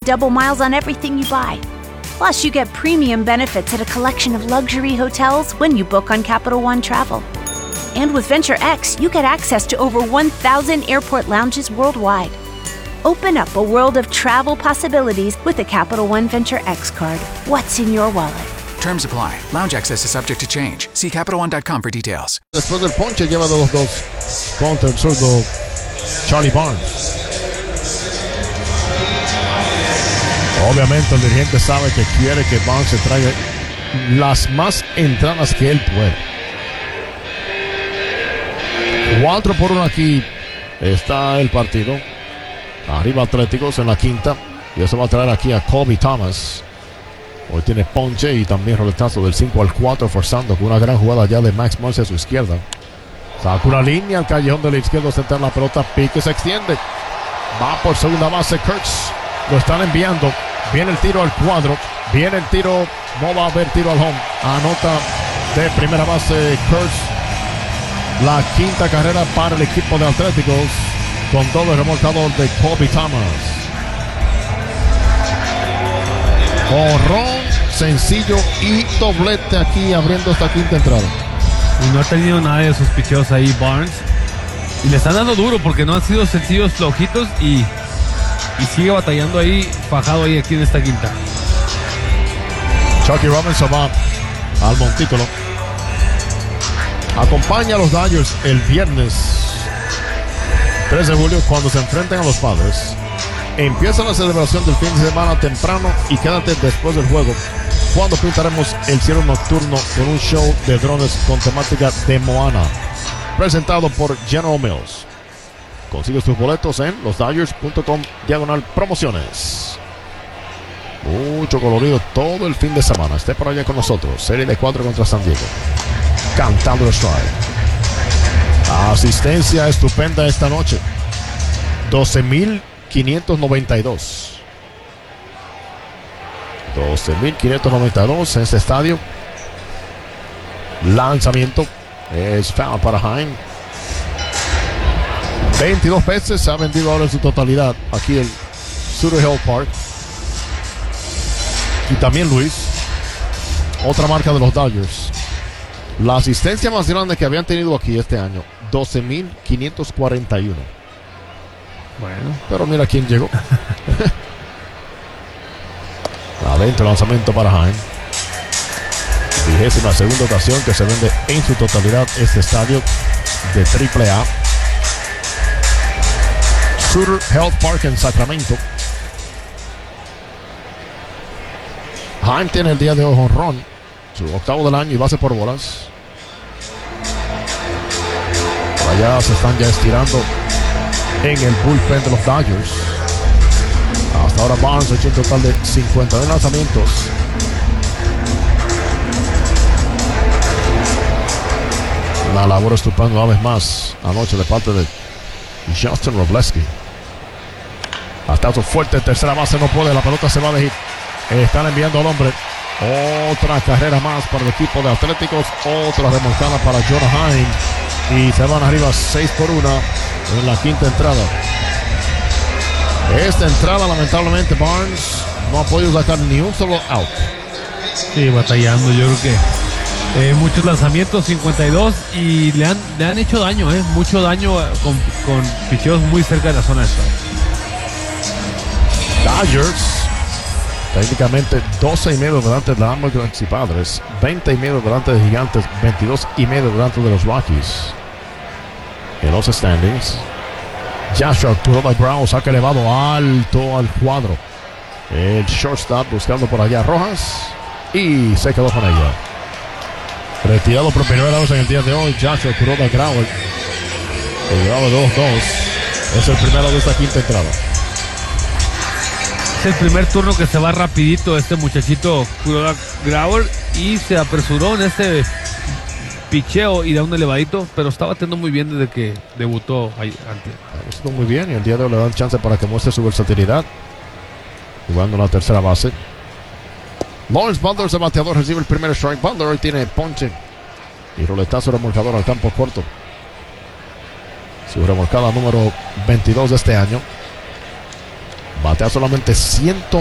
double miles on everything you buy. Plus, you get premium benefits at a collection of luxury hotels when you book on Capital One Travel. And with Venture X, you get access to over 1,000 airport lounges worldwide. Open up a world of travel possibilities with the Capital One Venture X card. What's in your wallet? Terms apply. Lounge access is subject to change. See CapitalOne.com for details. Después del ponche lleva 2-2 contra el zurdo Charlie Barnes. Obviamente el dirigente sabe que quiere que Barnes se traiga las más entradas que él puede. 4-1 aquí está el partido. Arriba Atléticos en la quinta. Y eso va a traer aquí a Kobe Thomas. Hoy tiene ponche y también roletazo del 5-4, forzando con una gran jugada ya de Max Muncy a su izquierda. Saca una línea al callejón de la izquierda, centrar la pelota, pique, se extiende. Va por segunda base Kurtz. Lo están enviando. Viene el tiro al cuadro. Viene el tiro. No va a haber tiro al home. Anota de primera base Kurtz. La quinta carrera para el equipo de Atléticos, con doble remolcador de Kobe Thomas. Jonrón, sencillo y doblete aquí abriendo esta quinta entrada. Y no ha tenido nada de sus picheos ahí Barnes. Y le están dando duro porque no han sido sencillos, flojitos y sigue batallando ahí, fajado ahí aquí en esta quinta. Chucky Robinson va al montículo. Acompaña a los Dodgers el viernes 3 de julio cuando se enfrenten a los Padres. Empieza la celebración del fin de semana temprano y quédate después del juego, cuando pintaremos el cielo nocturno con un show de drones con temática de Moana, presentado por General Mills. Consigue tus boletos en losdodgers.com/promociones. Mucho colorido todo el fin de semana. Esté por allá con nosotros. Serie de 4 contra San Diego. Cantando el strike. Asistencia estupenda esta noche. 12,592. 12,592 en este estadio. Lanzamiento. Es foul para Heim. 22 veces se ha vendido ahora en su totalidad aquí el Sutter Hill Park. Y también Luis, otra marca de los Dodgers. La asistencia más grande que habían tenido aquí este año, 12,541. Bueno, pero mira quién llegó. Adentro, lanzamiento para Heim. 22ª ocasión que se vende en su totalidad este estadio de AAA. Sutter Health Park en Sacramento. Heim tiene el día de hoy jonrón, su octavo del año y base por bolas. Por allá se están ya estirando en el bullpen de los Dodgers. Hasta ahora Barnes ha hecho un total de 51 lanzamientos. Una labor estupenda una vez más anoche de parte de Justin Robleski. Hasta su fuerte tercera base, no puede, la pelota se va de hit. Están enviando al hombre. Otra carrera más para el equipo de Atléticos. Otra remolcada para Jonah Heim. Y se van arriba 6-1 en la quinta entrada. Esta entrada, lamentablemente, Barnes no ha podido sacar ni un solo out. Sí, batallando. Yo creo que muchos lanzamientos, 52, y le han hecho daño, mucho daño con picheos muy cerca de la zona de strike. Dodgers técnicamente 12,5 delante de Diamondbacks y Padres, 20,5 delante de Gigantes, 22,5 delante de los Rockies. En los standings, Joshua Kuroda Brown saca elevado alto al cuadro. El shortstop buscando por allá Rojas y se quedó con ella. Retirado por primera vez en el día de hoy, Joshua Kuroda Brown. El grado 2-2 es el primero de esta quinta entrada. Es el primer turno que se va rapidito este muchachito Kuroda Grauer y se apresuró en este picheo y da un elevadito, pero está batiendo muy bien desde que debutó antes. Está muy bien y el día de hoy le dan chance para que muestre su versatilidad jugando en la tercera base. Lawrence Butler, el bateador, recibe el primer strike. Butler hoy tiene ponche y roletazo remolcador al campo corto. Su remolcada número 22 de este año. Batea solamente 109